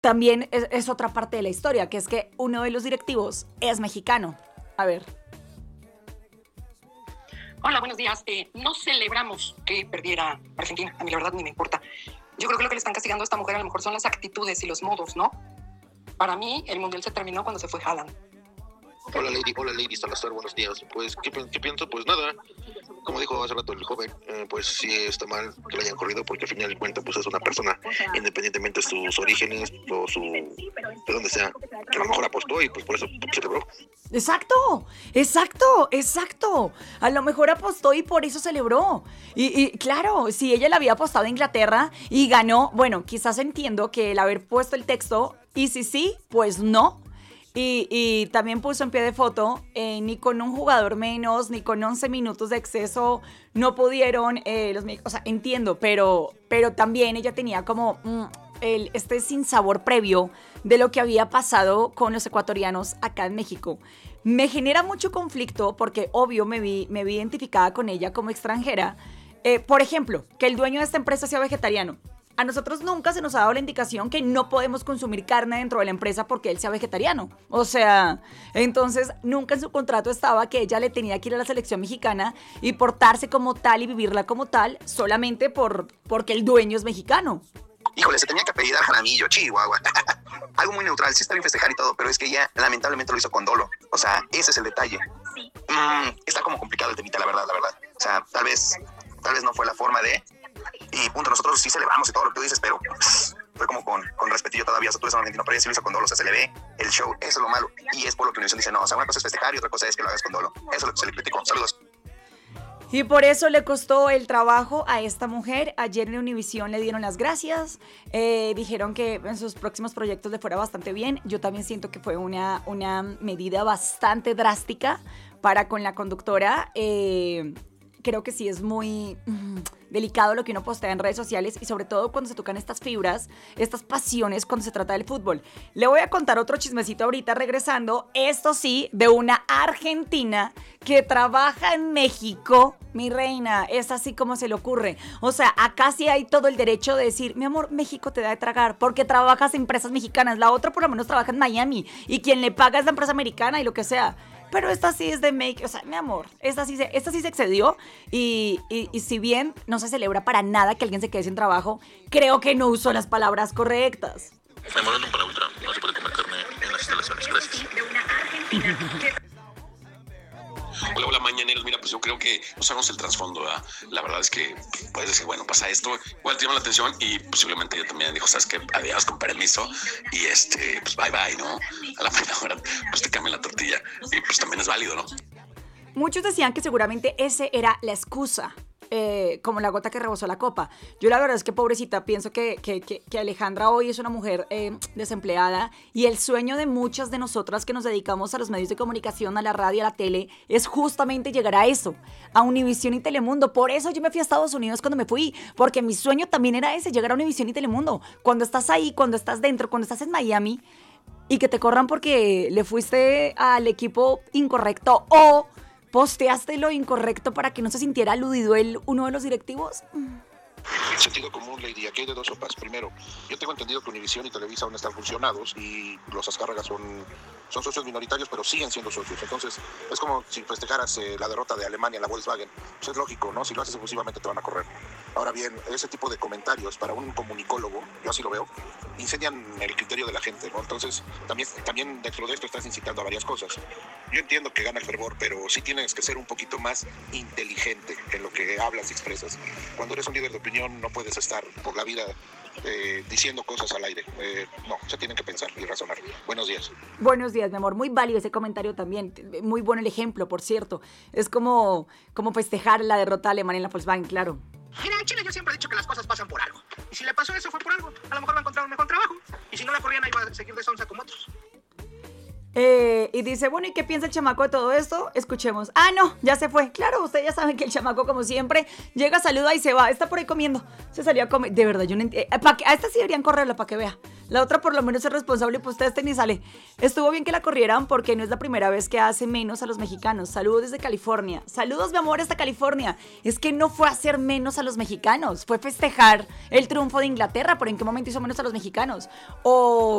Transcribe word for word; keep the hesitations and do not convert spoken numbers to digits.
también es, es otra parte de la historia, que es que uno de los directivos es mexicano. A ver. Hola, buenos días. Eh, no celebramos que perdiera Argentina. A mí la verdad ni me importa. Yo creo que lo que le están castigando a esta mujer a lo mejor son las actitudes y los modos, ¿no? Para mí, el mundial se terminó cuando se fue Haaland. Hola, Lady. Hola, Lady Salazar. Buenos días. Pues, ¿qué, qué pienso? Pues nada. Como dijo hace rato el joven, eh, pues sí está mal que le hayan corrido porque al final de cuentas pues es una persona, independientemente de sus orígenes o su, de donde sea, que a lo mejor apostó y pues por eso celebró. Exacto, exacto, exacto. A lo mejor apostó y por eso celebró. Y, y claro, si ella le había apostado a Inglaterra y ganó, bueno, quizás entiendo que el haber puesto el texto, y si sí, pues no. Y, y también puso en pie de foto, eh, ni con un jugador menos, ni con once minutos de exceso, no pudieron, eh, los, o sea, entiendo, pero, pero también ella tenía como mm, el, este sinsabor previo de lo que había pasado con los ecuatorianos acá en México. Me genera mucho conflicto porque, obvio, me vi, me vi identificada con ella como extranjera. Eh, por ejemplo, que el dueño de esta empresa sea vegetariano. A nosotros nunca se nos ha dado la indicación que no podemos consumir carne dentro de la empresa porque él sea vegetariano. O sea, entonces nunca en su contrato estaba que ella le tenía que ir a la selección mexicana y portarse como tal y vivirla como tal solamente por, porque el dueño es mexicano. Híjole, se tenía que apellidar Jaramillo, Chihuahua. Algo muy neutral, sí está bien festejar y todo, pero es que ella lamentablemente lo hizo con dolo. O sea, ese es el detalle. Mm, está como complicado el temita, la verdad, la verdad. O sea, tal vez, tal vez no fue la forma de... Y punto, nosotros sí celebramos y todo lo que tú dices, pero pff, fue como con, con respetillo todavía. O sea, tú eres un argentino, pero ella sí lo hizo con dolo. O sea, se le ve el show, eso es lo malo. Y es por lo que Univision dice, no, o sea, una cosa es festejar y otra cosa es que lo hagas con dolo. Eso es lo que se le criticó. Saludos. Y por eso le costó el trabajo a esta mujer. Ayer en Univision le dieron las gracias. Eh, dijeron que en sus próximos proyectos le fuera bastante bien. Yo también siento que fue una, una medida bastante drástica para con la conductora. Eh, creo que sí es muy... Mm, delicado lo que uno postea en redes sociales y sobre todo cuando se tocan estas fibras, estas pasiones cuando se trata del fútbol. Le voy a contar otro chismecito ahorita regresando, esto sí, de una argentina que trabaja en México. Mi reina, es así como se le ocurre. O sea, acá sí hay todo el derecho de decir, mi amor, México te da de tragar porque trabajas en empresas mexicanas. La otra por lo menos trabaja en Miami y quien le paga es la empresa americana y lo que sea. Pero esta sí es de make, o sea, mi amor, esta sí se, esta sí se excedió y, y, y si bien no se celebra para nada que alguien se quede sin trabajo, creo que no usó las palabras correctas. Memorandum para Ultra, no se puede comer carne en las instalaciones, gracias. Hola, hola, mañaneros. Mira, pues yo creo que no sabemos el trasfondo, ¿verdad? La verdad es que puedes decir, bueno, pasa esto, igual te llama la atención y posiblemente ella también dijo, ¿sabes qué? Adiós, con permiso y este, pues bye bye, ¿no? A la primera hora, pues te cambian la tortilla y pues también es válido, ¿no? Muchos decían que seguramente ese era la excusa. Eh, como la gota que rebosó la copa. Yo la verdad es que pobrecita, pienso que, que, que, que Alejandra hoy es una mujer eh, desempleada y el sueño de muchas de nosotras que nos dedicamos a los medios de comunicación, a la radio, a la tele, es justamente llegar a eso, a Univision y Telemundo. Por eso yo me fui a Estados Unidos cuando me fui, porque mi sueño también era ese, llegar a Univision y Telemundo. Cuando estás ahí, cuando estás dentro, cuando estás en Miami y que te corran porque le fuiste al equipo incorrecto o posteaste lo incorrecto para que no se sintiera aludido el, uno de los directivos. Sentido común, Lady, aquí hay de dos sopas. Primero, yo tengo entendido que Univision y Televisa aún están fusionados y los Azcárragas son, son socios minoritarios, pero siguen siendo socios. Entonces, es como si festejaras eh, la derrota de Alemania en la Volkswagen. Pues es lógico, ¿no? Si lo haces exclusivamente te van a correr. Ahora bien, ese tipo de comentarios para un comunicólogo, yo así lo veo, incendian el criterio de la gente, ¿no? Entonces, también, también dentro de esto estás incitando a varias cosas. Yo entiendo que gana el fervor, pero sí tienes que ser un poquito más inteligente en lo que hablas y expresas. Cuando eres un líder de opinión, no puedes estar por la vida eh, diciendo cosas al aire. Eh, no, se tienen que pensar y razonar. Buenos días. Buenos días, mi amor. Muy válido ese comentario también. Muy bueno el ejemplo, por cierto. Es como, como festejar la derrota alemana en la Volkswagen, claro. Mira, en Chile yo siempre he dicho que las cosas pasan por algo. Y si le pasó eso fue por algo. A lo mejor va a encontrar un mejor trabajo. Y si no la corrían, ahí va a seguir de sonza como otros. Eh, y dice, bueno, ¿y qué piensa el chamaco de todo esto? Escuchemos. Ah, no, ya se fue. Claro, ustedes ya saben que el chamaco, como siempre, llega, saluda y se va. Está por ahí comiendo. Se salió a comer. De verdad, yo no entiendo. A esta sí deberían correrla para que vea. La otra por lo menos es responsable, pues usted este ni sale. Estuvo bien que la corrieran porque no es la primera vez que hace menos a los mexicanos. Saludos desde California. Saludos, mi amor, hasta California. Es que no fue hacer menos a los mexicanos. Fue festejar el triunfo de Inglaterra. ¿Pero en qué momento hizo menos a los mexicanos? O...